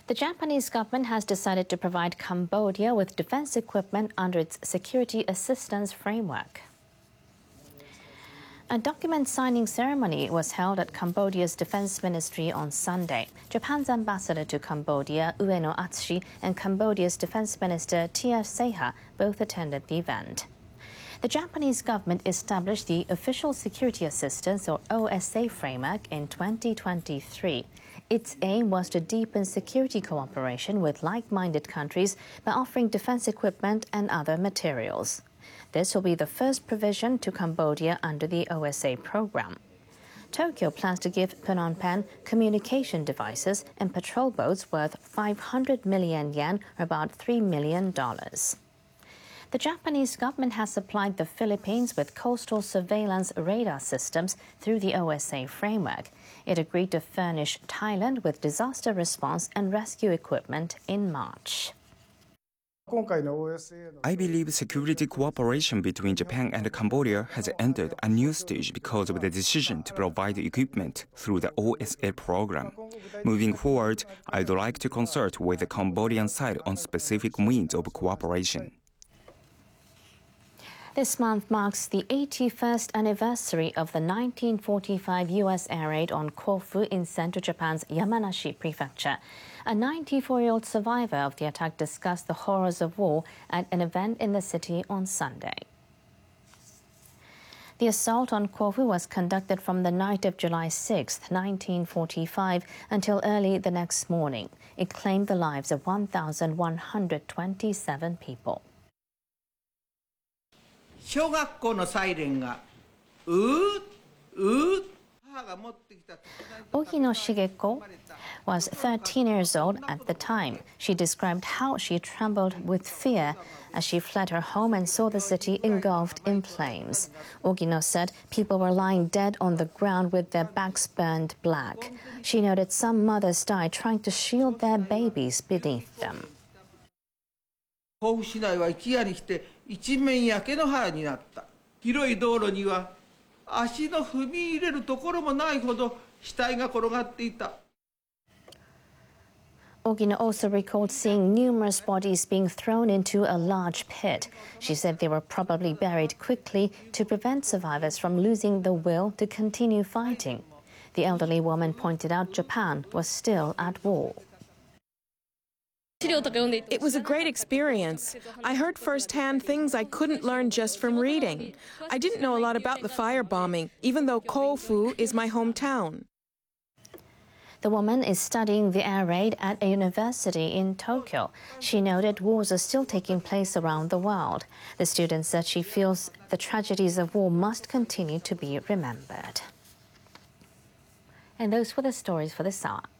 The Japanese government has decided to provide Cambodia with defense equipment under its security assistance framework. A document signing ceremony was held at Cambodia's Defense Ministry on Sunday. Japan's ambassador to Cambodia, Ueno Atsushi, and Cambodia's Defense Minister Tia Seha both attended the event. The Japanese government established the Official Security Assistance, or OSA, framework in 2023. Its aim was to deepen security cooperation with like-minded countries by offering defense equipment and other materials. This will be the first provision to Cambodia under the OSA program. Tokyo plans to give Phnom Penh communication devices and patrol boats worth 500 million yen, or about $3 million. The Japanese government has supplied the Philippines with coastal surveillance radar systems through the OSA framework. It agreed to furnish Thailand with disaster response and rescue equipment in March. I believe security cooperation between Japan and Cambodia has entered a new stage because of the decision to provide equipment through the OSA program. Moving forward, I'd like to consult with the Cambodian side on specific means of cooperation. This month marks the 81st anniversary of the 1945 U.S. air raid on Kofu in central Japan's Yamanashi prefecture. A 94-year-old survivor of the attack discussed the horrors of war at an event in the city on Sunday. The assault on Kofu was conducted from the night of July 6, 1945, until early the next morning. It claimed the lives of 1,127 people. 小学校のサイレンが母が持ってきた Ogino Shigeko was 13 years old at the time. She described how she trembled with fear as she fled her home and saw the city engulfed in flames. Ogino said people were lying dead on the ground with their backs burned black. She noted some mothers died trying to shield their babies beneath them. 甲府市内は一夜にして一面焼け野原になった。広い道路には足の踏み入れるところもないほど死体が転がっていた。 Ogino also recalled seeing numerous bodies being thrown into a large pit. She said they were probably buried quickly to prevent survivors from losing the will to continue fighting. The elderly woman pointed out Japan was still at war. It was a great experience. I heard firsthand things I couldn't learn just from reading. I didn't know a lot about the firebombing, even though Kofu is my hometown. The woman is studying the air raid at a university in Tokyo. She noted wars are still taking place around the world. The student said she feels the tragedies of war must continue to be remembered. And those were the stories for this hour.